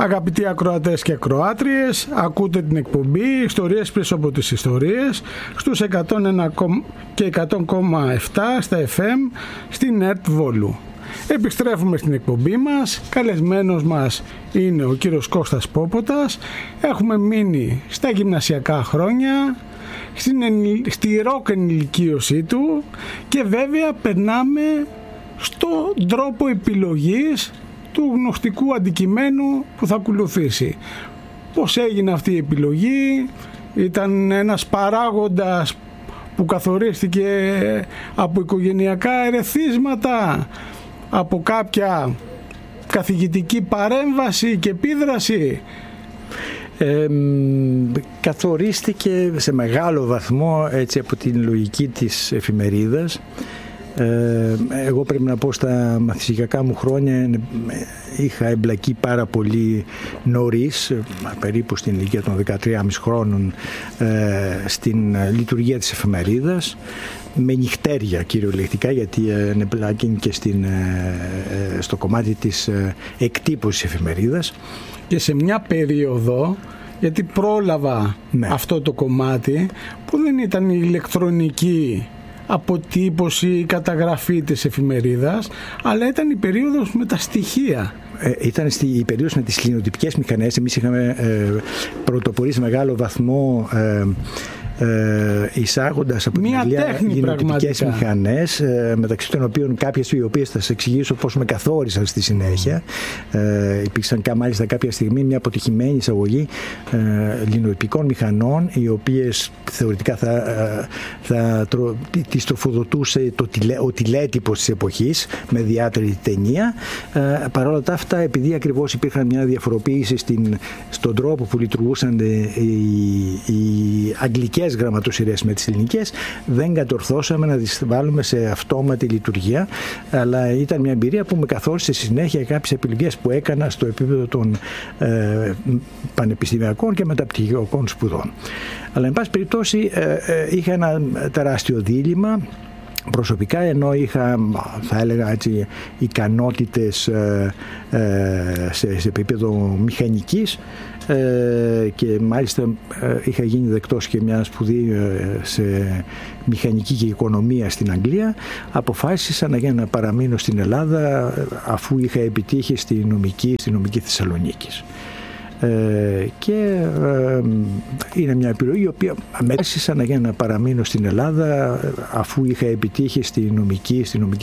Αγαπητοί ακροατές και ακροάτριες, ακούτε την εκπομπή Ιστορίες πίσω από τις ιστορίες στους 101 και 100,7 στα FM στην ΕΡΤ Βόλου. Επιστρέφουμε στην εκπομπή μας. Καλεσμένος μας είναι ο κύριος Κώστας Πόποτας. Έχουμε μείνει στα γυμνασιακά χρόνια, στη ροκ ενηλικίωσή του και βέβαια περνάμε στον τρόπο επιλογής του γνωστικού αντικειμένου που θα ακολουθήσει. Πώς έγινε αυτή η επιλογή? Ήταν ένας παράγοντας που καθορίστηκε από οικογενειακά ερεθίσματα, από κάποια καθηγητική παρέμβαση και επίδραση? Καθορίστηκε σε μεγάλο βαθμό έτσι από την λογική της εφημερίδας. Εγώ πρέπει να πω στα μαθησιακά μου χρόνια είχα εμπλακεί πάρα πολύ νωρίς, περίπου στην ηλικία των 13,5 χρόνων, στην λειτουργία της εφημερίδας, με νυχτέρια κυριολεκτικά, γιατί εμπλάκην και στο κομμάτι της εκτύπωσης εφημερίδας. Και σε μια περίοδο, γιατί πρόλαβα αυτό το κομμάτι, που δεν ήταν η ηλεκτρονική αποτύπωση ή καταγραφή της εφημερίδας, αλλά ήταν η περίοδος με τα στοιχεία. Ήταν η περίοδος με τις λινοτυπικές μηχανές. Εμείς είχαμε πρωτοπορήσει σε μεγάλο βαθμό εισάγοντας από την Αγγλία λινοτυπικές μηχανές, μεταξύ των οποίων κάποιες οι οποίες θα σας εξηγήσω πώς με καθόρισαν στη συνέχεια. Υπήρξαν μάλιστα κάποια στιγμή μια αποτυχημένη εισαγωγή λινοτυπικών μηχανών, οι οποίες θεωρητικά θα τις τροφοδοτούσε ο τηλέτυπος της εποχής με διάτερη ταινία. Παρ' όλα αυτά, επειδή ακριβώς υπήρχαν μια διαφοροποίηση στον τρόπο που λειτουργούσαν οι αγγλικές γραμματοσυρές με τις ελληνικές, δεν κατορθώσαμε να τις βάλουμε σε αυτόματη λειτουργία, αλλά ήταν μια εμπειρία που με καθόρισε στη συνέχεια κάποιες επιλογές που έκανα στο επίπεδο των πανεπιστημιακών και μεταπτυχιακών σπουδών. Αλλά εν πάση περιπτώσει είχα ένα τεράστιο δίλημμα προσωπικά, ενώ είχα, θα έλεγα έτσι, ικανότητες σε επίπεδο μηχανικής, και μάλιστα είχα γίνει δεκτός και μια σπουδή σε μηχανική και οικονομία στην Αγγλία. Αποφάσισα να παραμείνω στην Ελλάδα, αφού είχα επιτύχει στη νομική Θεσσαλονίκης. Και είναι μια επιλογή η οποία αποφάσισα να παραμείνω στην Ελλάδα, αφού είχα επιτύχει στη νομική